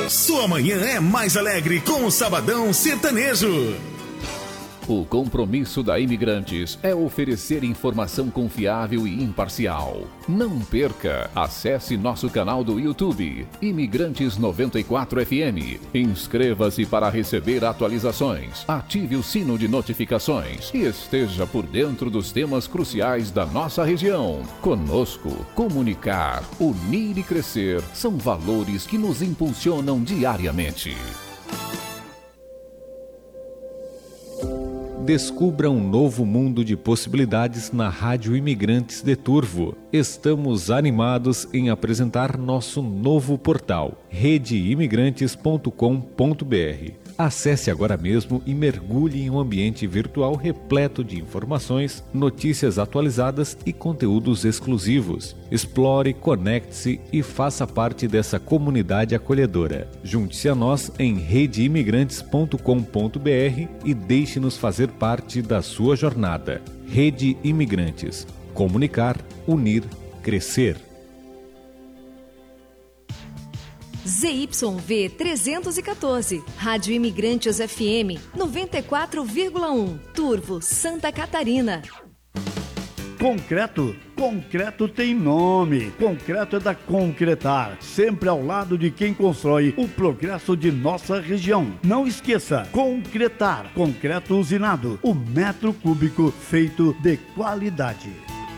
Sua manhã é mais alegre com o Sabadão Sertanejo. O compromisso da Imigrantes é oferecer informação confiável e imparcial. Não perca! Acesse nosso canal do YouTube, Imigrantes 94 FM. Inscreva-se para receber atualizações. Ative o sino de notificações e esteja por dentro dos temas cruciais da nossa região. Conosco, comunicar, unir e crescer são valores que nos impulsionam diariamente. Descubra um novo mundo de possibilidades na Rádio Imigrantes de Turvo. Estamos animados em apresentar nosso novo portal, redeimigrantes.com.br. Acesse agora mesmo e mergulhe em um ambiente virtual repleto de informações, notícias atualizadas e conteúdos exclusivos. Explore, conecte-se e faça parte dessa comunidade acolhedora. Junte-se a nós em redeimigrantes.com.br e deixe-nos fazer parte da sua jornada. Rede Imigrantes. Comunicar, unir, crescer. ZYV 314, Rádio Imigrantes FM 94,1, Turvo, Santa Catarina. Concreto? Concreto tem nome. Concreto é da Concretar, sempre ao lado de quem constrói o progresso de nossa região. Não esqueça, Concretar, concreto usinado, o metro cúbico feito de qualidade.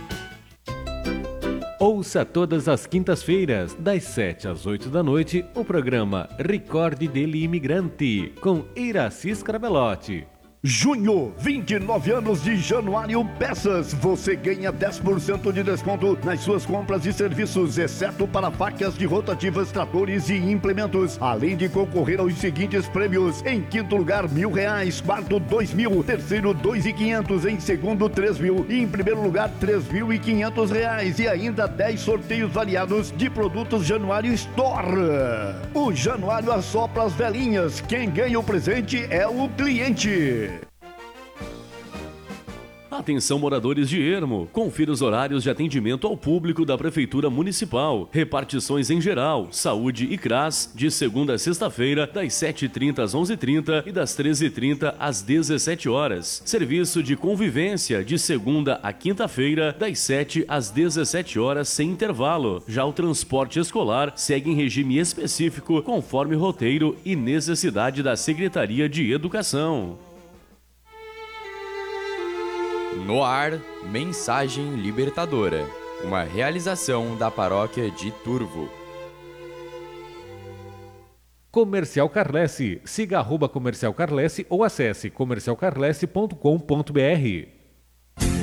Ouça todas as quintas-feiras, das 7 às 8 da noite, o programa Recorde dele Imigrante, com Iracy Scarbelotti. Junho, 29 anos de Januário Peças. Você ganha 10% de desconto nas suas compras e serviços, exceto para facas de rotativas, tratores e implementos. Além de concorrer aos seguintes prêmios: em quinto lugar, R$1.000, quarto, R$2.000, terceiro, R$2.500, em segundo, R$3.000 e em primeiro lugar, R$3.500 e ainda 10 sorteios variados de produtos Januário Store. O Januário assopra as velhinhas. Quem ganha o presente é o cliente. Atenção, moradores de Ermo, confira os horários de atendimento ao público da Prefeitura Municipal. Repartições em geral, saúde e CRAS, de segunda a sexta-feira, das 7h30 às 11h30 e das 13h30 às 17 horas. Serviço de convivência, de segunda a quinta-feira, das 7 às 17 horas, sem intervalo. Já o transporte escolar segue em regime específico, conforme roteiro e necessidade da Secretaria de Educação. No ar, Mensagem Libertadora, uma realização da Paróquia de Turvo. Comercial Carlesse. Siga @Comercial Carlesse ou acesse comercialcarlesse.com.br.